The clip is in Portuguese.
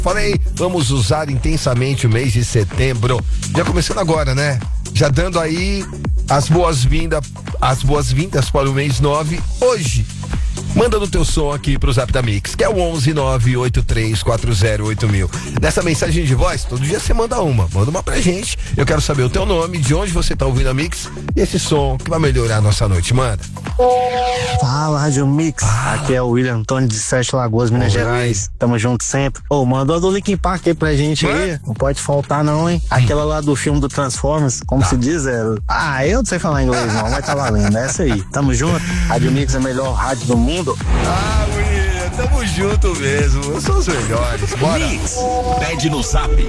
Falei, vamos usar intensamente o mês de setembro. Já começando agora, né? Já dando aí as boas-vindas para o mês 9 hoje. Manda no teu som aqui pro Zap da Mix, que é o 11983408000. Nessa mensagem de voz, todo dia você manda uma pra gente. Eu quero saber o teu nome, de onde você tá ouvindo a Mix e esse som que vai melhorar a nossa noite. Manda. Fala, Rádio Mix. Aqui é o William Antônio de Sete Lagoas, Minas Gerais. Tamo junto sempre. Mandou a do Linkin Park aí pra gente aí. Não pode faltar não, hein? Aquela lá do filme do Transformers, como se diz, eu não sei falar inglês não, mas tá valendo. É essa aí. Tamo junto. Rádio Mix é a melhor rádio do mundo. William, tamo junto mesmo. São os melhores. Bora. Mix, pede no Zap